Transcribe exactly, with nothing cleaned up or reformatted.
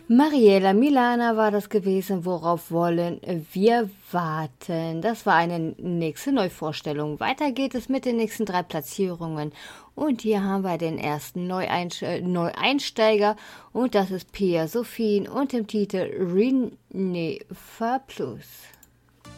Mariela Milana war das gewesen, worauf wollen wir warten. Das war eine nächste Neuvorstellung. Weiter geht es mit den nächsten drei Platzierungen. Und hier haben wir den ersten Neueinsch- Neueinsteiger und das ist Pia Sophien und dem Titel Renefa Plus.